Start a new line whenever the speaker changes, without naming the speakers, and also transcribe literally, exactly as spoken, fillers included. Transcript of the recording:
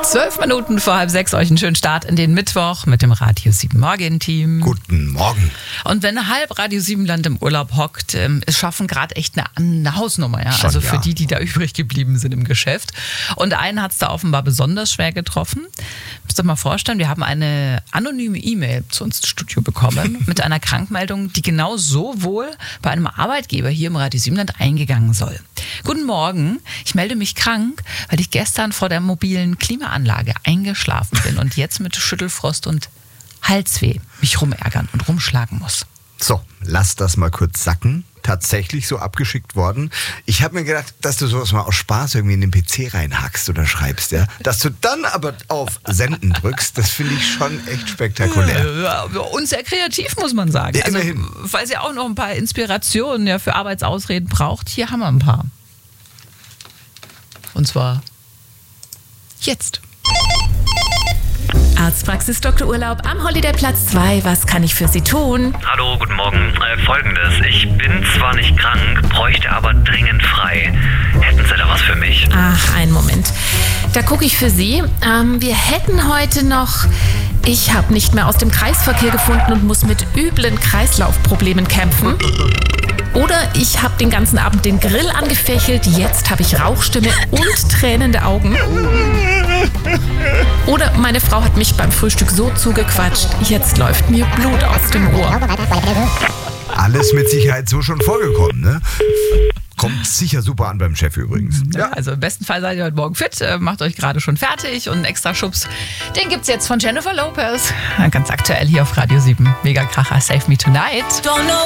Zwölf Minuten vor halb sechs, euch einen schönen Start in den Mittwoch mit dem Radio sieben Morgen-Team.
Guten Morgen.
Und wenn halb Radio sieben Land im Urlaub hockt, ähm, es schaffen gerade echt eine, eine Hausnummer, ja.
Schon,
also für
ja.
die, die da übrig geblieben sind im Geschäft. Und einen hat es da offenbar besonders schwer getroffen. Müsst ihr mal vorstellen, wir haben eine anonyme E-Mail zu uns ins Studio bekommen mit einer Krankmeldung, die genau so wohl bei einem Arbeitgeber hier im Radio sieben Land eingegangen soll. Guten Morgen, ich melde mich krank, weil ich gestern vor der mobilen Klimaanlage eingeschlafen bin und jetzt mit Schüttelfrost und Halsweh mich rumärgern und rumschlagen muss.
So, lass das mal kurz sacken. Tatsächlich so abgeschickt worden. Ich habe mir gedacht, dass du sowas mal aus Spaß irgendwie in den P C reinhackst oder schreibst, ja. Dass du dann aber auf Senden drückst, das finde ich schon echt spektakulär.
Ja, und sehr kreativ, muss man sagen.
Ja, immerhin.
Also, falls ihr auch noch ein paar Inspirationen ja, für Arbeitsausreden braucht, hier haben wir ein paar. Und zwar jetzt.
Arztpraxis Doktor Urlaub am Holidayplatz zwei. Was kann ich für Sie tun?
Hallo, guten Morgen. Äh, Folgendes. Ich bin zwar nicht krank, bräuchte aber dringend frei. Hätten Sie da was für mich?
Ach, einen Moment. Da gucke ich für Sie. Ähm, wir hätten heute noch... Ich habe nicht mehr aus dem Kreisverkehr gefunden und muss mit üblen Kreislaufproblemen kämpfen. Oder ich habe den ganzen Abend den Grill angefächelt, jetzt habe ich Rauchstimme und tränende Augen. Oder meine Frau hat mich beim Frühstück so zugequatscht, jetzt läuft mir Blut aus dem Ohr.
Alles mit Sicherheit so schon vorgekommen, ne? Kommt sicher super an beim Chef übrigens.
Ja, also im besten Fall seid ihr heute Morgen fit, äh, macht euch gerade schon fertig und einen extra Schubs, den gibt's jetzt von Jennifer Lopez. Ganz aktuell hier auf Radio sieben. Mega Kracher, Save Me Tonight.